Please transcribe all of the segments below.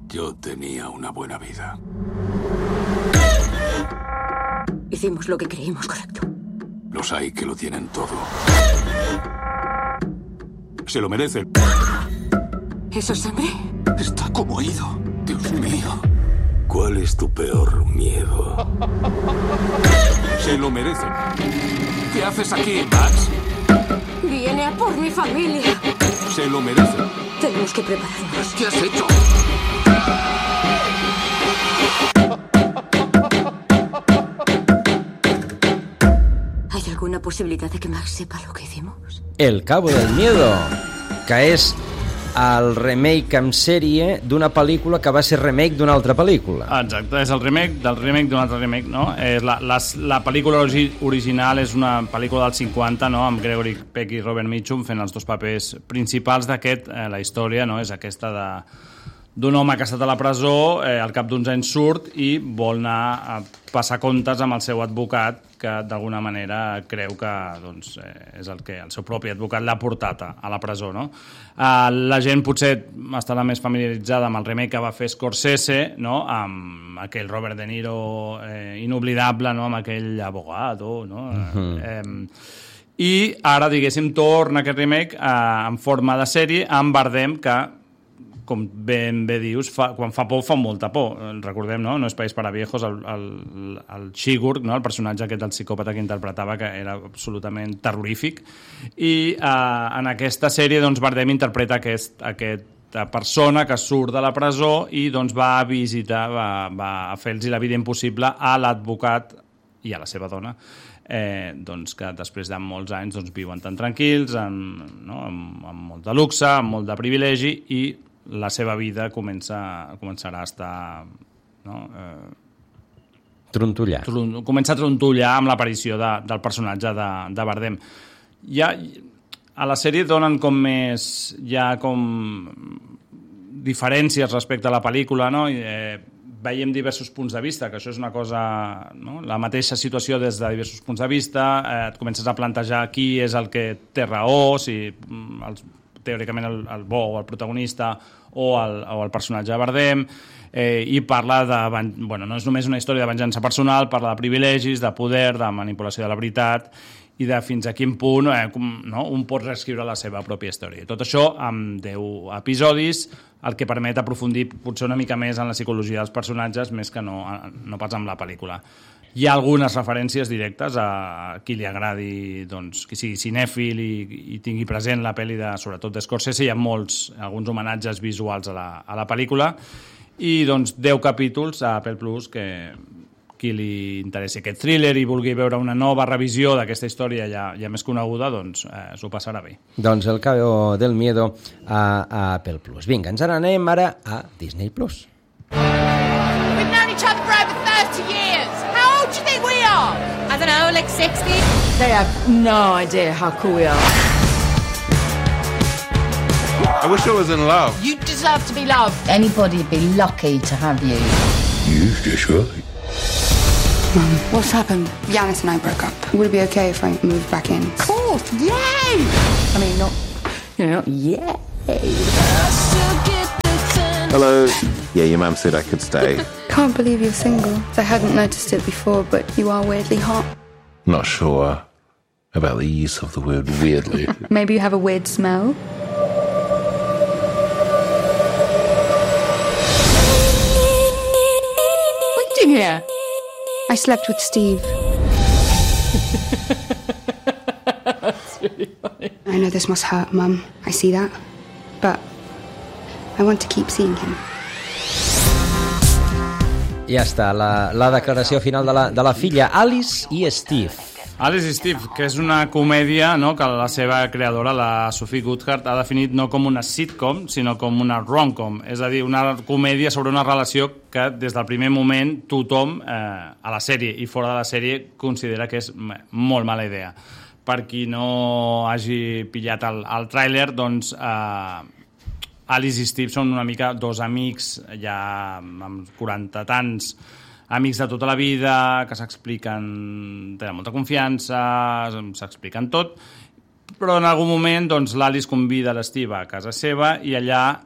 Yo tenía una buena vida. Hicimos lo que creímos correcto. Los hay que lo tienen todo. Se lo merece. ¿Eso es sangre? Está como ido. Dios mío. ¿Cuál es tu peor miedo? Se lo merece. ¿Qué haces aquí, Max? Viene a por mi familia. Se lo merece. Tenemos que prepararnos. ¿Qué has hecho? ¿Hay alguna posibilidad de que Max sepa lo que hicimos? El Cabo del Miedo, que és el remake en sèrie d'una pel·lícula que va ser remake d'una altra pel·lícula. Exacte, és el remake del remake d'un altre remake, no? La pel·lícula original és una pel·lícula dels 50, no? Amb Gregory Peck i Robert Mitchum fent els dos papers principals d'aquest. La història, no? És aquesta d'un home que ha estat a la presó, al cap d'uns anys surt i vol anar a passar comptes amb el seu advocat, que d'alguna manera creu que doncs, és el seu propi advocat l'ha portat a la presó. No? La gent potser estarà més familiaritzada amb el remake que va fer Scorsese, no? Amb aquell Robert De Niro inoblidable, no? Amb aquell abogado. No? I ara, diguéssim, torna aquest remake en forma de sèrie amb Bardem, que com ben bé dius, quan fa por, fa molta por. Recordem, no? No és País para viejos, el Sigurd, no? El personatge aquest del psicòpata que interpretava, que era absolutament terrorífic. I en aquesta sèrie, doncs, Bardem interpreta aquesta persona que surt de la presó i doncs, va a visitar, va a fer-los la vida impossible a l'advocat i a la seva dona, doncs, que després de molts anys doncs, viuen tan tranquils, amb molt de luxe, amb molt de privilegi, i la seva vida començarà a estar trontollar. Comença a trontollar amb l'aparició del personatge de Bardem. A la sèrie donen com més diferències respecte a la pel·lícula, no? Veiem diversos punts de vista, que això és una cosa, no? La mateixa situació des de diversos punts de vista, et comences a plantejar qui és el que té raó, si teòricament el bo o el protagonista o el personatge de Bardem, i parla no és només una història de venjança personal, parla de privilegis, de poder, de manipulació de la veritat i de fins a quin punt un pot reescriure la seva pròpia història. Tot això amb 10 episodis, el que permet aprofundir potser una mica més en la psicologia dels personatges, més que no pas amb la pel·lícula. Hi ha algunes referències directes a qui li agradi, doncs, qui sigui cinèfil i tingui present la pel·li sobretot de Scorsese. Hi ha alguns homenatges visuals a la pel·lícula i doncs 10 capítols a Apple Plus, que qui li interessi aquest thriller i vulgui veure una nova revisió d'aquesta història ja més coneguda, doncs s'ho passarà bé. Doncs El Cabo del Miedo a Apple Plus. Vinga, ens n'anem ara a Disney Plus. We've known each other for over 30 years. How old do you think we are? I don't know, like 60? They have no idea how cool we are. I wish I was in love. You deserve to be loved. Anybody'd be lucky to have you. You sure? Mum, what's happened? Yanis and I broke up. Would it be okay if I moved back in? Of course, yay! I mean, not yay. Hello. Yeah, your mum said I could stay. Can't believe you're single. I hadn't noticed it before, but you are weirdly hot. Not sure about the use of the word weirdly. Maybe you have a weird smell? What are you doing here? I slept with Steve. That's really funny. I know this must hurt, Mum. I see that. But I want to keep seeing him. Ja està, la declaració final de la filla, Alice i Steve. Alice i Steve, que és una comèdia, no?, que la seva creadora, la Sophie Goodhart, ha definit no com una sitcom, sinó com una rom-com, és a dir, una comèdia sobre una relació que des del primer moment tothom a la sèrie i fora de la sèrie considera que és molt mala idea. Per qui no hagi pillat el tràiler, doncs Alice i Steve són una mica dos amics ja amb 40 tants, amics de tota la vida, que s'expliquen, tenen molta confiança, s'expliquen tot, però en algun moment doncs, l'Alice convida l'Steve a casa seva i allà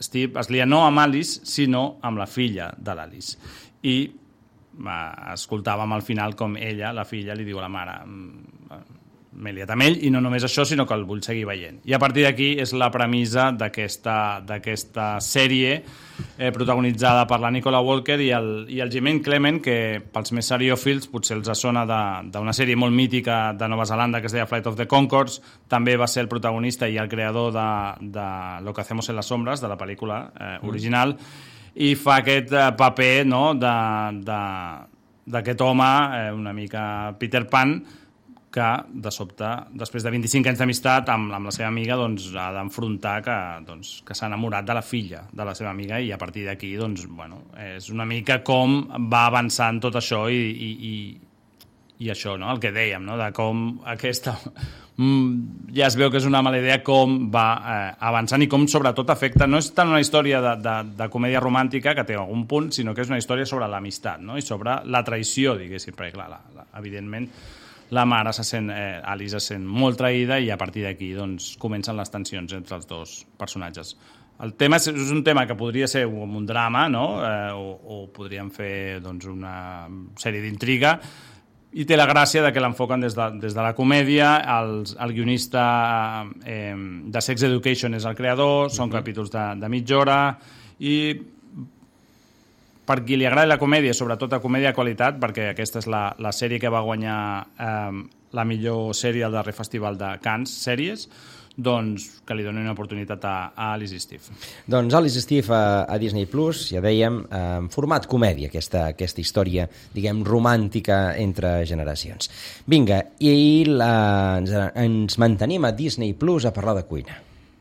Steve es lia no amb Alice, sinó amb la filla de l'Alice. I escoltàvem al final com ella, la filla, li diu a la mare m'he liat amb ell, i no només això, sinó que el vull seguir veient. I a partir d'aquí és la premissa d'aquesta sèrie protagonitzada per la Nicola Walker i el Jermaine Clement, que pels més seriòfils potser els sona d'una sèrie molt mítica de Nova Zelanda que es deia Flight of the Conchords. També va ser el protagonista i el creador de Lo que hacemos en las sombras, de la pel·lícula original, i fa aquest paper, no?, d'aquest home, una mica Peter Pan, que de sobte, després de 25 anys d'amistat amb la seva amiga, doncs, ha d'enfrontar que s'ha enamorat de la filla de la seva amiga, i a partir d'aquí doncs, bueno, és una mica com va avançant tot això i això, no?, el que dèiem, no?, de com aquesta ja es veu que és una mala idea com va avançant i com sobretot afecta, no és tant una història de comèdia romàntica que té algun punt, sinó que és una història sobre l'amistat, no?, i sobre la traïció, diguéssim, perquè clar, evidentment la mare Alice se sent molt traïda, i a partir d'aquí doncs, comencen les tensions entre els dos personatges. El tema és un tema que podria ser un drama, no?, o podríem fer doncs, una sèrie d'intriga, i té la gràcia de que l'enfoquen des de la comèdia. El guionista de Sex Education és el creador, són capítols de mitja hora, i per qui li agrada la comèdia, sobretot la comèdia de qualitat, perquè aquesta és la sèrie que va guanyar la millor sèrie al darrer festival de Cannes Sèries, doncs que li doni una oportunitat a Alice i Steve. Doncs Alice i Steve a Disney+, ja dèiem, en format comèdia, aquesta història, diguem, romàntica entre generacions. Vinga, i ens mantenim a Disney+ a parlar de cuina.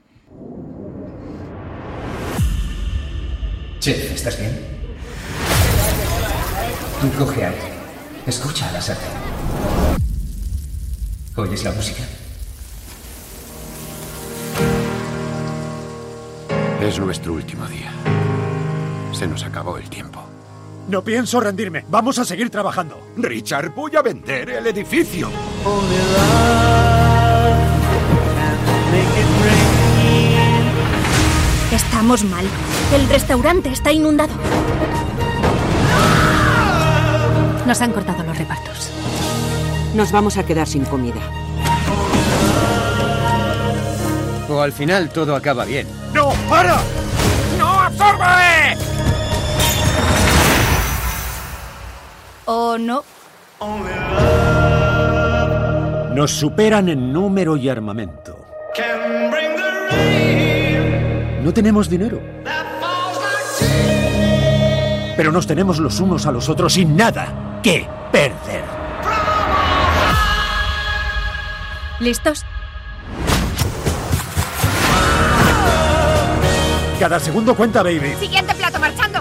Chef, ¿estás bien? Tú coge aire. Escucha a la sartén. ¿Oyes la música? Es nuestro último día. Se nos acabó el tiempo. No pienso rendirme. Vamos a seguir trabajando. Richard, voy a vender el edificio. Estamos mal. El restaurante está inundado. Nos han cortado los repartos. Nos vamos a quedar sin comida. O al final todo acaba bien. ¡No, para! ¡No, absorbe! ¿O no? Nos superan en número y armamento. No tenemos dinero. Pero nos tenemos los unos a los otros sin nada que perder. ¿Listos? Cada segundo cuenta, baby. Siguiente plato, marchando.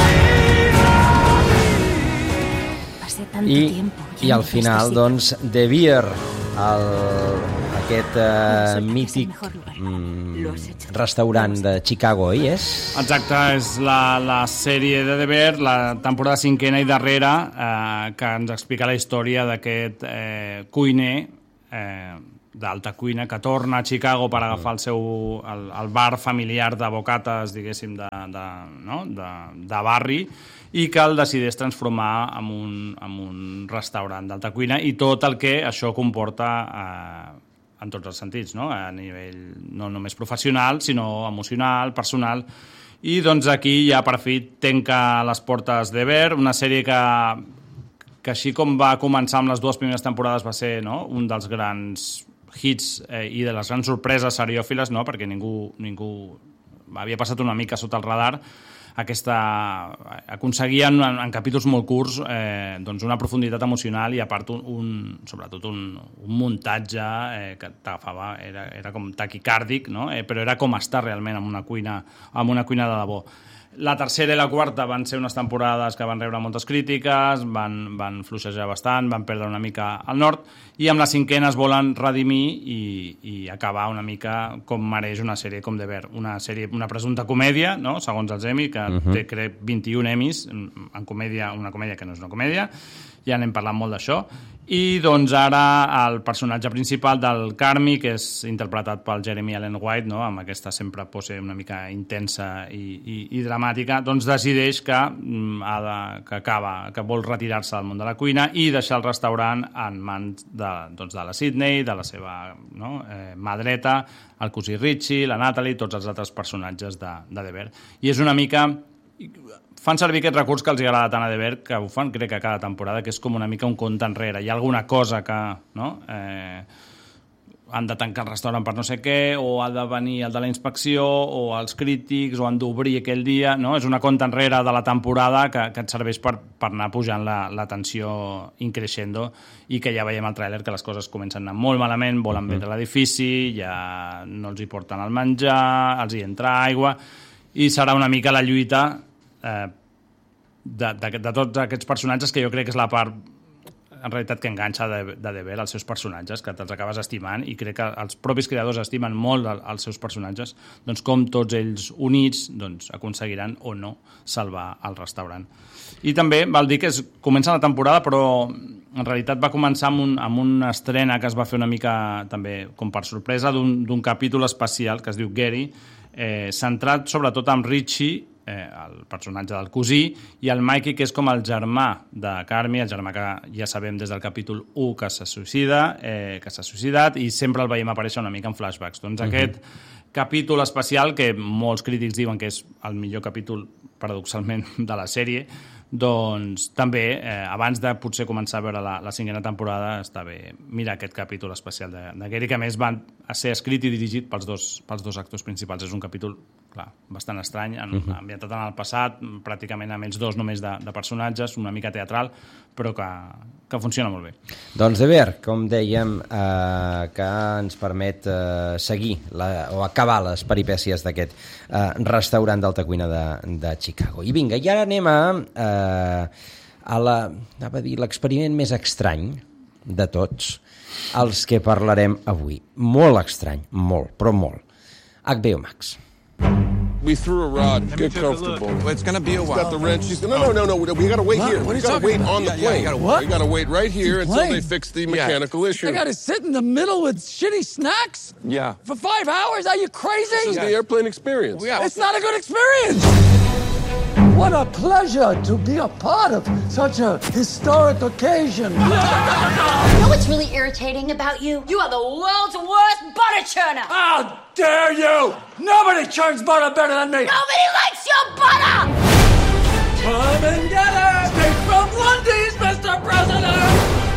Pasé tanto tiempo. I al final, doncs, De Beer, aquest mític restaurant de Chicago, oi és? Exacte, és la sèrie de The Bear, la temporada 5a i darrera, que ens explica la història d'aquest cuiner d'alta cuina que torna a Chicago per agafar el bar familiar de bocates, diguéssim, de barri, i que el decideix transformar en un restaurant d'alta cuina, i tot el que això comporta en tots els sentits, no? A nivell no només professional, sinó emocional, personal. I doncs aquí ja per fi tanca les portes de Bear, una sèrie que així com va començar amb les dues primeres temporades va ser, no?, un dels grans hits i de les grans sorpreses seriòfiles, no?, perquè ningú havia passat una mica sota el radar. Aconseguien en capítols molt curts doncs una profunditat emocional i a part sobretot un muntatge que t'agafava, era com taquicàrdic, no? Però era com estar realment en una cuina de debò. La tercera i la quarta van ser unes temporades que van rebre moltes crítiques, van fluixejar bastant, van perdre una mica el nord, i amb la cinquena es volen redimir i acabar una mica com mereix una sèrie com The Bear, una presumpta comèdia, no?, segons els Emmy, que té, crec, 21 Emmys en comèdia, una comèdia que no és una comèdia, ja n'hem parlat molt d'això, I doncs ara el personatge principal del Carmi, que és interpretat pel Jeremy Allen White, no? Amb aquesta sempre pose una mica intensa i dramàtica, doncs decideix que vol retirar-se del món de la cuina i deixar el restaurant en mans de la Sydney, de la seva mà dreta, el cosí Richie, la Natalie, tots els altres personatges de The Bear. I és una mica... Fan servir aquest recurs que els agrada tant a The Bear, que ho fan, crec que cada temporada, que és com una mica un compte enrere. Hi ha alguna cosa que han de tancar el restaurant per no sé què, o ha de venir el de la inspecció, o els crítics, o han d'obrir aquell dia. No? És una compte enrere de la temporada que et serveix per anar pujant la tensió increixendo, i que ja veiem al tràiler que les coses comencen a anar molt malament, volen vendre l'edifici, ja no els hi porten el menjar, els hi entra aigua, i serà una mica la lluita de tots aquests personatges, que jo crec que és la part en realitat que enganxa de The Bear, els seus personatges, que te'ls acabes estimant, i crec que els propis creadors estimen molt els seus personatges, doncs com tots ells units doncs, aconseguiran o no salvar el restaurant. I també val dir que comença la temporada, però en realitat va començar amb una estrena que es va fer una mica també com per sorpresa d'un capítol especial que es diu Gary, centrat sobretot en Richie, el personatge del cosí, i el Mikey, que és com el germà de Carmi, el germà que ja sabem des del capítol 1 que s'ha suïcidat, i sempre el veiem aparèixer una mica en flashbacks. Doncs aquest capítol especial, que molts crítics diuen que és el millor capítol, paradoxalment, de la sèrie, doncs també, abans de potser començar a veure la 5a temporada, està bé mirar aquest capítol especial de Gary, que a més va ser escrit i dirigit pels dos actors principals. És un capítol, clar, bastant estrany, ambientat en el passat, pràcticament amb ells dos només de personatges, una mica teatral, però que funciona molt bé. Doncs The Bear, com dèiem, que ens permet seguir o acabar les peripècies d'aquest restaurant d'alta cuina de Chicago. I vinga, i ara anem a l'experiment més estrany de tots, els que parlarem avui. Molt estrany, molt, però molt. HBO Max. We threw a rod. Get comfortable. It's going to be a while. He's got the wrench. No. We got to wait here. We got to wait on the plane. We got to wait right here until they fix the mechanical issue. I got to sit in the middle with shitty snacks? Yeah. For 5 hours? Are you crazy? This is the airplane experience. It's not a good experience. What a pleasure to be a part of such a historic occasion. You know what's really irritating about you? You are the world's worst butter churner. How dare you! Nobody churns butter better than me. Nobody likes your butter. Come and get her! Straight from Lundy's, Mr. President!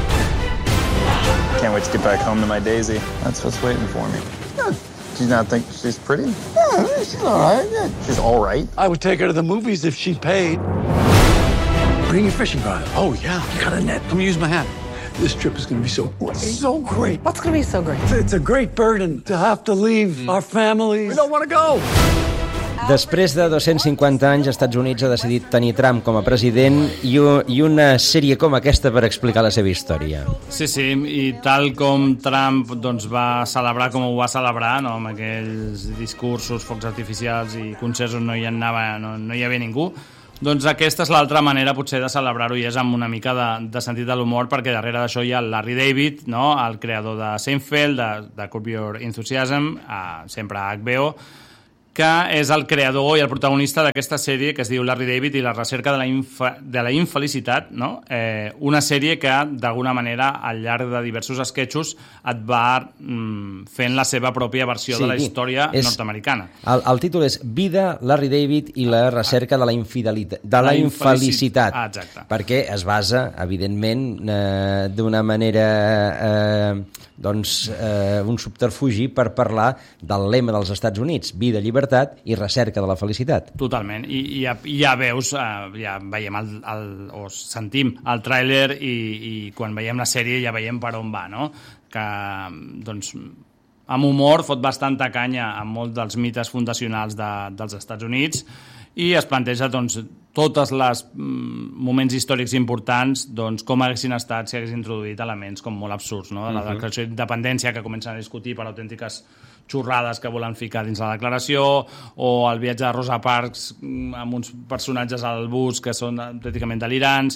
Can't wait to get back home to my Daisy. That's what's waiting for me. Do you not think she's pretty? Yeah, she's all right. Yeah. She's all right? I would take her to the movies if she paid. Bring your fishing rod. Oh, yeah. You got a net. Let me use my hat. This trip is going to be so great. What's going to be so great? It's a great burden to have to leave our families. We don't want to go. Després de 250 anys, els Estats Units ha decidit tenir Trump com a president i una sèrie com aquesta per explicar la seva història. Sí, i tal com Trump doncs, va celebrar com ho va celebrar, no? Amb aquells discursos, focs artificials i concerts on no hi havia ningú, doncs aquesta és l'altra manera potser de celebrar-ho, i és amb una mica de sentit de l'humor, perquè darrere d'això hi ha el Larry David, no? El creador de Seinfeld, de Curb Your Enthusiasm, sempre a HBO, que és el creador i el protagonista d'aquesta sèrie que es diu Larry David i la recerca de la infelicitat, no? Una sèrie que, d'alguna manera, al llarg de diversos esquetxos et va fent la seva pròpia versió de la història nord-americana. El títol és Vida, Larry David i la recerca de la infelicitat. Exacte. Perquè es basa, evidentment, d'una manera... un subterfugi per parlar del lema dels Estats Units, vida, llibertat i recerca de la felicitat. Totalment, i ja veus, ja veiem o sentim el tràiler i quan veiem la sèrie ja veiem per on va, no? Que, doncs, amb humor fot bastanta canya amb molts dels mites fundacionals dels Estats Units i es planteja, doncs, tots els moments històrics importants, doncs, com haguessin estat si haguessin introduït elements com molt absurds, no? La declaració d'independència que comencen a discutir per autèntiques xorrades que volen ficar dins la declaració, o el viatge de Rosa Parks amb uns personatges al bus que són autènticament delirants,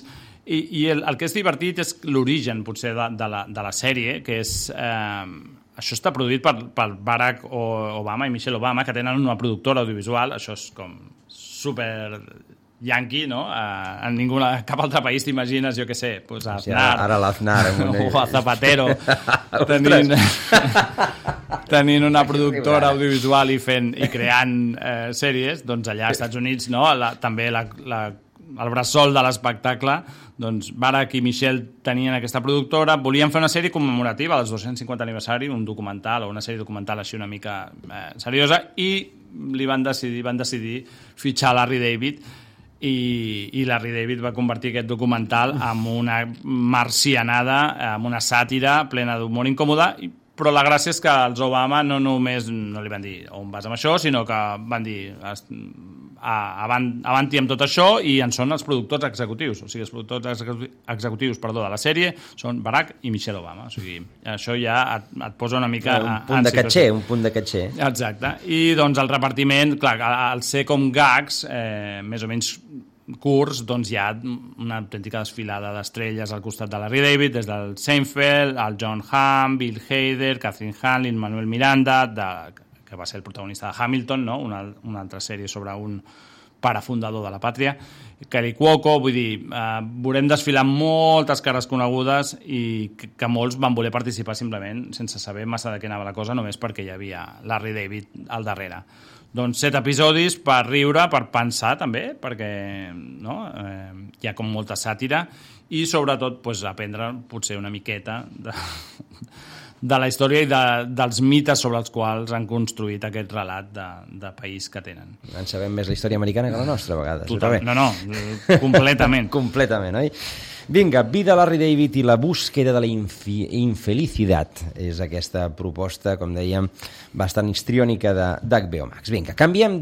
I el que és divertit és l'origen, potser, de la sèrie, que és... Això està produït per Barack Obama i Michelle Obama, que tenen una productora audiovisual. Això és com super yanqui, no? En cap altre país t'imagines, jo què sé, pues a Aznar. Ara l'Aznar. O a Zapatero. tenint una productora audiovisual i creant sèries, doncs allà als Estats Units, no? També el bressol de l'espectacle, doncs Barack i Michelle tenien aquesta productora, volien fer una sèrie commemorativa dels 250 aniversari, un documental o una sèrie documental així una mica seriosa, i van decidir fitxar Larry David, i Larry David va convertir aquest documental en una marcianada, en una sàtira plena d'humor incòmode, però la gràcia és que els Obama no només no li van dir on vas amb això, sinó que van dir avanti amb tot això, i en són els productors executius. O sigui, els productors executius de la sèrie són Barack i Michelle Obama. O sigui, això ja et posa una mica... un punt de catxer. Exacte. I doncs el repartiment, clar, al ser com gags, més o menys curts, doncs hi ha una autèntica desfilada d'estrelles al costat de Larry David, des del Seinfeld, el John Hamm, Bill Hader, Catherine Hahn, Lin-Manuel Miranda, que va ser el protagonista de Hamilton, no? Una altra sèrie sobre un pare fundador de la pàtria, Kelly Cuoco. Vull dir, veurem desfilar moltes cares conegudes i que molts van voler participar simplement sense saber massa de què anava la cosa, només perquè hi havia Larry David al darrere. Doncs 7 episodis per riure, per pensar també, perquè no? Hi ha com molta sàtira, i sobretot pues, aprendre potser una miqueta de la història i dels mites sobre els quals han construït aquest relat de país que tenen. En sabem més la història americana que la nostra, a vegades. No, completament. Completament, oi? Vinga, Vida Larry David i la búsqueda de la infelicidad és aquesta proposta, com dèiem, bastant histriònica d'HBO Max. Vinga, canviem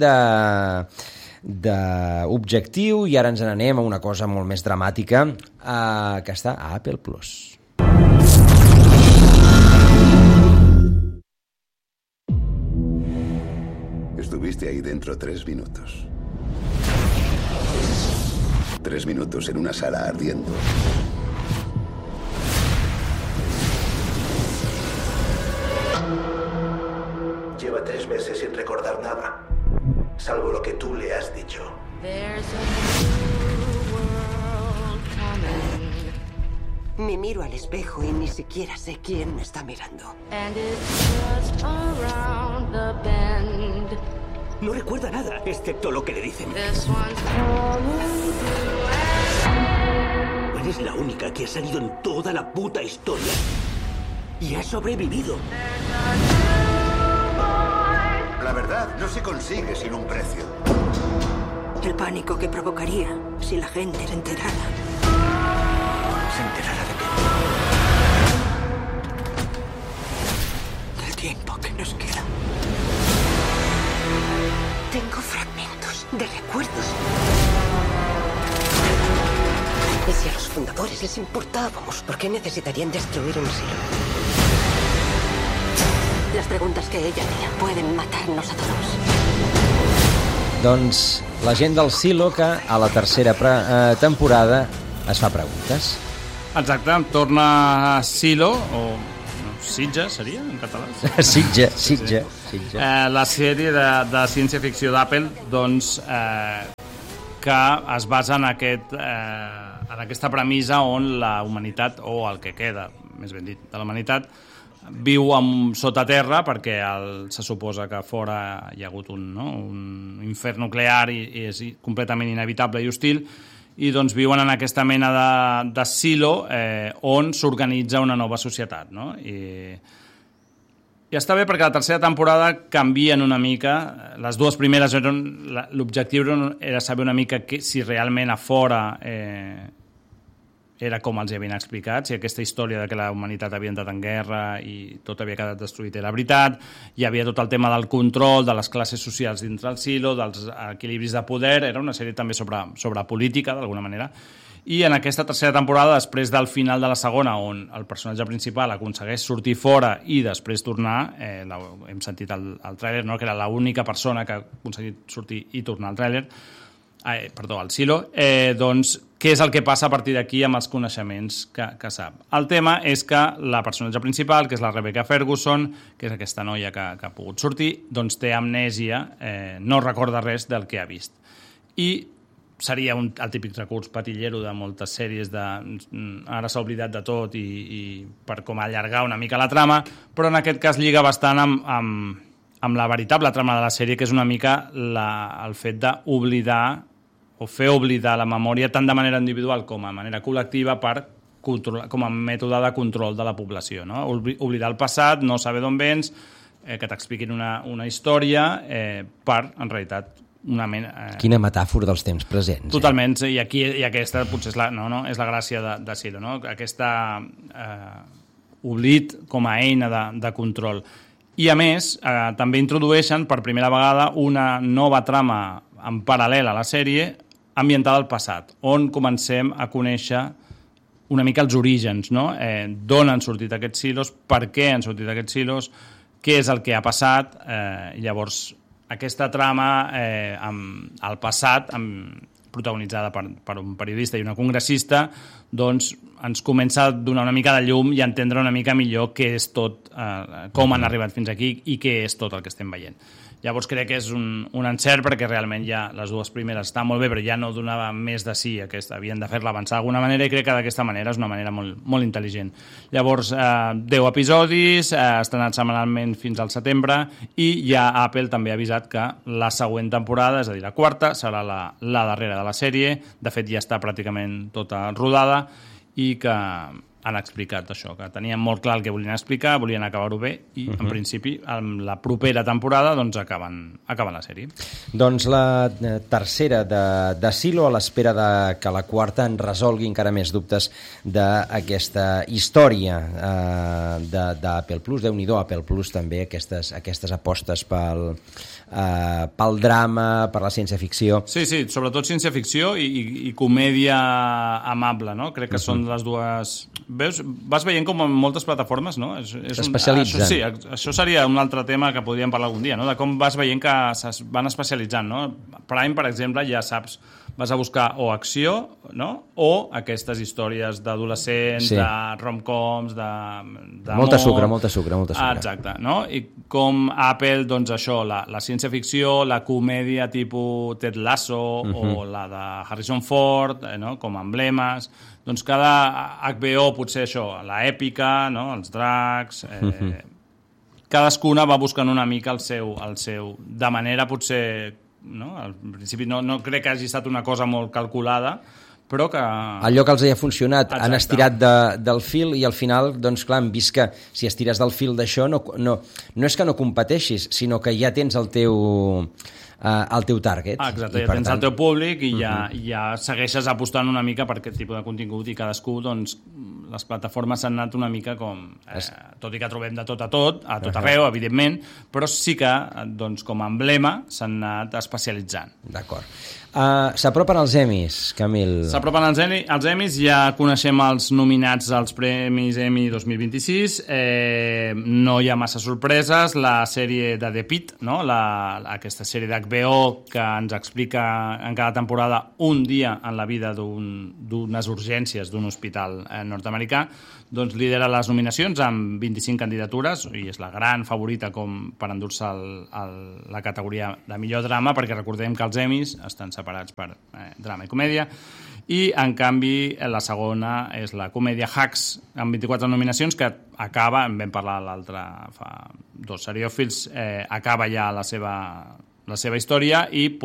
d'objectiu i ara ens n'anem a una cosa molt més dramàtica que està a Apple Plus. Estuviste ahí dentro 3 minutos. 3 minutos en una sala ardiendo. Lleva 3 meses sin recordar nada, salvo lo que tú le has dicho. Me miro al espejo y ni siquiera sé quién me está mirando. No recuerda nada, excepto lo que le dicen. Eres la única que ha salido en toda la puta historia. Y ha sobrevivido. La verdad no se consigue sin un precio. El pánico que provocaría si la gente se enterara. ¿Se enterara de qué? Del tiempo que nos queda. Tengo fragmentos de recuerdos. Y si a los fundadores les importábamos, ¿por qué necesitarían destruir un silo? Las preguntas que ella haría pueden matarnos a todos. Doncs la gent del silo que a la tercera temporada es fa preguntes. Exacte, torna a Silo, o Sitja, seria, en català? Sitja. La sèrie de ciència-ficció d'Apple, doncs, que es basa en aquesta premissa on la humanitat, o el que queda, més ben dit, de la humanitat, viu sota terra, perquè se suposa que fora hi ha hagut un infern nuclear i és completament inevitable i hostil, i doncs viuen en aquesta mena de silo on s'organitza una nova societat, no? I està bé perquè la tercera temporada canvien una mica. Les dues primeres l'objectiu era saber una mica si realment a fora era com els havien explicat, si aquesta història de que la humanitat havia entrat en guerra i tot havia quedat destruït era veritat. Hi havia tot el tema del control de les classes socials dintre del silo, dels equilibris de poder. Era una sèrie també sobre política, d'alguna manera. I en aquesta tercera temporada, després del final de la segona, on el personatge principal aconsegueix sortir fora i després tornar, hem sentit el tràiler, no? Que era l'única persona que ha aconseguit sortir i tornar al tràiler, al silo, doncs què és el que passa a partir d'aquí amb els coneixements que sap. El tema és que la personatge principal, que és la Rebecca Ferguson, que és aquesta noia que ha pogut sortir, doncs té amnèsia, no recorda res del que ha vist. I seria el típic recurs patillero de moltes sèries de ara s'ha oblidat de tot i per com allargar una mica la trama, però en aquest cas lliga bastant amb la veritable trama de la sèrie, que és una mica el fet d'oblidar o fer oblidar la memòria tant de manera individual com a manera col·lectiva com a mètode de control de la població. No? Oblidar el passat, no saber d'on vens, que t'expliquin una història per, en realitat, Quina metàfora dels temps presents. Totalment, i aquesta potser és la gràcia de Silo, no? Aquesta oblit com a eina de control. I a més, també introdueixen per primera vegada una nova trama en paral·lel a la sèrie ambientada al passat, on comencem a conèixer una mica els orígens, no? D'on han sortit aquests silos, per què han sortit aquests silos, què és el que ha passat, llavors aquesta trama al passat, protagonitzada per un periodista i una congressista, doncs ens comença a donar una mica de llum i a entendre una mica millor què és tot, com han arribat fins aquí i què és tot el que estem veient. Llavors crec que és un encert perquè realment ja les dues primeres estan molt bé, però ja no donava més de sí, havien de fer-la avançar d'alguna manera i crec que d'aquesta manera és una manera molt, molt intel·ligent. Llavors, 10 episodis, estrenats setmanalment fins al setembre i ja Apple també ha avisat que la següent temporada, és a dir, la quarta, serà la darrera de la sèrie. De fet, ja està pràcticament tota rodada i que han explicat això, que tenien molt clar el que volien explicar, volien acabar-ho bé i, en principi, amb la propera temporada doncs acaben la sèrie. Doncs la tercera de Silo, a l'espera que la quarta en resolgui encara més dubtes d'aquesta història d'Apple Plus. Déu-n'hi-do, Apple Plus també, aquestes apostes pel drama, per la ciència-ficció. Sí, sobretot ciència-ficció i comèdia amable, no? Crec que són les dues... Vas veient com en moltes plataformes, no? S'especialitzen. Sí, això seria un altre tema que podríem parlar algun dia, no? De com vas veient que es van especialitzant, no? Prime, per exemple, ja saps, vas a buscar o acció, no? O aquestes històries d'adolescents, de rom-coms, d'amor... Molta sucre. Exacte, no? I com Apple, doncs això, la ciència-ficció, la comèdia tipus Ted Lasso o la de Harrison Ford, no? Com emblemes... Doncs cada HBO, potser això, la èpica, no? Els dracs... Cadascuna va buscant una mica el seu de manera potser... No? Al principi no crec que hagi estat una cosa molt calculada, però que... Allò que els ha funcionat, han estirat del fil i al final, doncs clar, han vist que si estires del fil d'això no és que no competeixis, sinó que ja tens el teu target. Exacte, ja tens el teu públic i ja segueixes apostant una mica per aquest tipus de contingut i cadascú, doncs, les plataformes s'han anat una mica com... tot i que trobem de tot a tot arreu, evidentment, però sí que, doncs, com a emblema, s'han anat especialitzant. D'acord. S'apropen els Emmys, Camil. S'apropen els Emmys, ja coneixem els nominats als Premis Emmy 2026, no hi ha massa sorpreses, la sèrie de The Pitt, no? Aquesta sèrie d'HBO que ens explica en cada temporada un dia en la vida d'unes urgències d'un hospital nord-americà, doncs lidera les nominacions amb 25 candidatures i és la gran favorita com per endur-se la categoria de millor drama, perquè recordem que els Emmys estan separats per drama i comèdia, i en canvi la segona és la comèdia Hacks amb 24 nominacions, que acaba, en vam parlar l'altre fa 2 seriòfils, acaba ja la seva història i